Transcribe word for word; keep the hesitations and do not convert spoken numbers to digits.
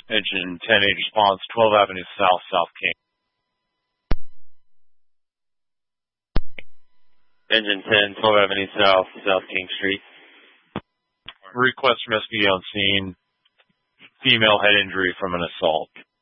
Engine ten eight response, twelfth Avenue South, South King. Engine ten, twelfth Avenue South, South King Street. Request from S P D on scene. Female head injury from an assault.